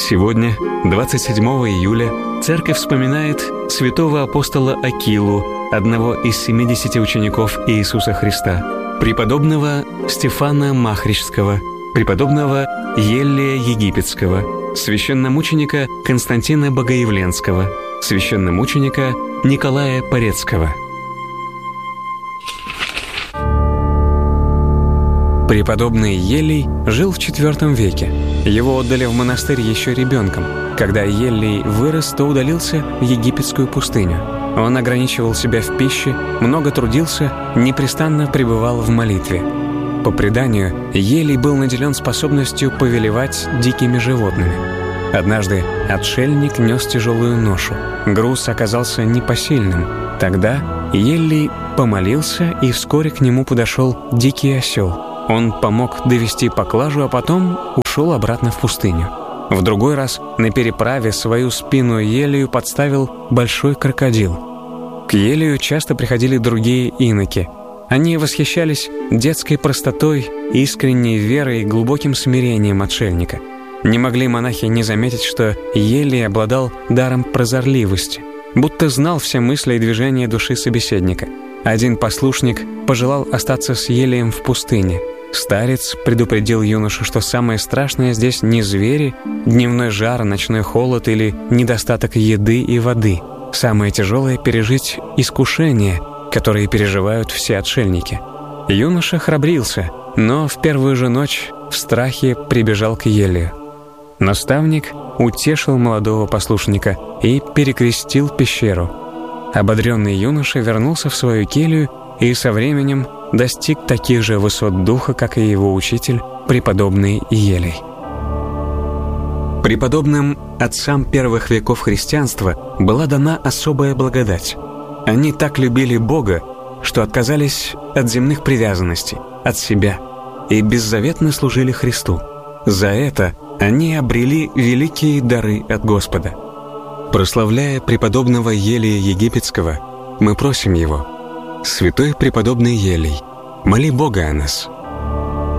Сегодня, 27 июля, Церковь вспоминает святого апостола Акилу, одного из 70 учеников Иисуса Христа, преподобного Стефана Махричского, преподобного Еллия Египетского, священномученика Константина Богоявленского, священномученика Николая Порецкого. Преподобный Еллий жил в IV веке. Его отдали в монастырь еще ребенком. Когда Еллий вырос, то удалился в египетскую пустыню. Он ограничивал себя в пище, много трудился, непрестанно пребывал в молитве. По преданию, Еллий был наделен способностью повелевать дикими животными. Однажды отшельник нес тяжелую ношу. Груз оказался непосильным. Тогда Еллий помолился, и вскоре к нему подошел дикий осел. Он помог довести поклажу, а потом ушел обратно в пустыню. В другой раз на переправе свою спину Еллию подставил большой крокодил. К Еллию часто приходили другие иноки. Они восхищались детской простотой, искренней верой и глубоким смирением отшельника. Не могли монахи не заметить, что Еллий обладал даром прозорливости, будто знал все мысли и движения души собеседника. Один послушник пожелал остаться с Еллием в пустыне. Старец предупредил юношу, что самое страшное здесь не звери, дневной жар, ночной холод или недостаток еды и воды. Самое тяжелое — пережить искушения, которые переживают все отшельники. Юноша храбрился, но в первую же ночь в страхе прибежал к Еллию. Наставник утешил молодого послушника и перекрестил пещеру. Ободренный юноша вернулся в свою келью и со временем достиг таких же высот духа, как и его учитель, преподобный Еллий. Преподобным отцам первых веков христианства была дана особая благодать. Они так любили Бога, что отказались от земных привязанностей, от себя, и беззаветно служили Христу. За это они обрели великие дары от Господа. Прославляя преподобного Еллия Египетского, мы просим его: «Святой преподобный Еллий, моли Бога о нас».